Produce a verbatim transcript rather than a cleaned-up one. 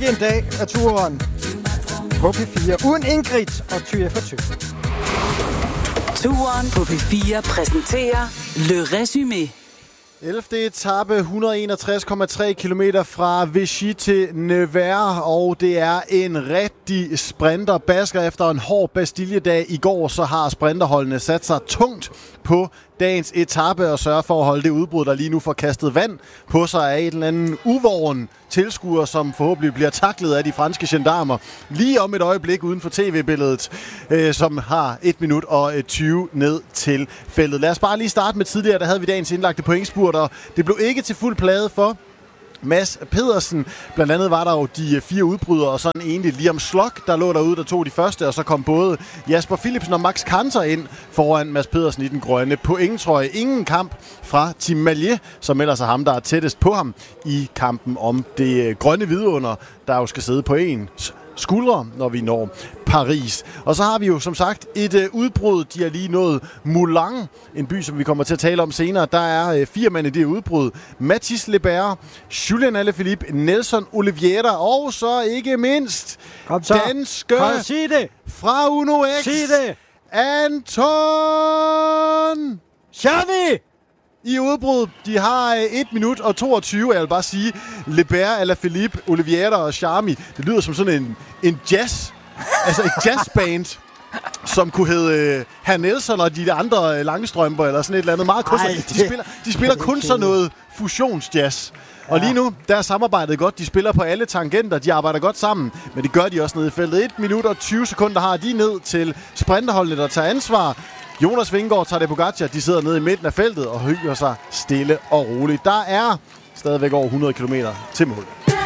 en dag af turen på P fire. Uden Ingrid og Thy for Thy. Turen på P fire præsenterer Le Résumé. ellevte etape, et hundrede og enogtres komma tre kilometer fra Vichy til Nevers, og det er en rigtig sprinterbasker. Efter en hård Bastilledag i går, så har sprinterholdene sat sig tungt på dagens etape og sørger for at holde det udbrud, der lige nu får kastet vand på sig af et eller andet uvåren tilskuer, som forhåbentlig bliver taklet af de franske gendarmer lige om et øjeblik uden for tv-billedet, øh, som har et minut og tyve ned til feltet. Lad os bare lige starte med tidligere, der havde vi dagens indlagte pointspurt, og det blev ikke til fuld plade for Mads Pedersen. Blandt andet var der jo de fire udbrydere, og sådan egentlig Liam Slock, der lå derude, der tog de første, og så kom både Jasper Philipsen og Max Kanter ind foran Mads Pedersen i den grønne pointtrøje. Ingen kamp fra Tim Mallier, som ellers er ham, der er tættest på ham i kampen om det grønne vidunder, der jo skal sidde på en skuldre, når vi når Paris. Og så har vi jo som sagt et øh, udbrud. De har lige nået Moulins, en by, som vi kommer til at tale om senere. Der er øh, fire mænd i det udbrud. Mathis Lebert, Julian Alaphilippe, Nelson Oliveira og så ikke mindst Kom så. danske Kom, sig det. fra Uno X, Sig det. Anton Xavi! i udbrud. De har et minut og toogtyve, jeg vil bare sige. Lebert, Alaphilippe, Oliveira og Charmy. Det lyder som sådan en, en jazz, altså et jazzband, som kunne hedde uh, Herr Nelson og de andre uh, Langstrømper, eller sådan et eller andet meget kunstnerisk. De spiller, de spiller kun sådan noget fusionsjazz. Og lige nu, der er samarbejdet godt. De spiller på alle tangenter, de arbejder godt sammen, men det gør de også nede i feltet. et minut og tyve sekunder har de ned til sprinterholdene, der tager ansvar. Jonas Vingegaard, Tadej Pogacar, de sidder nede i midten af feltet og hygger sig stille og roligt. Der er stadigvæk over hundrede kilometer til mål.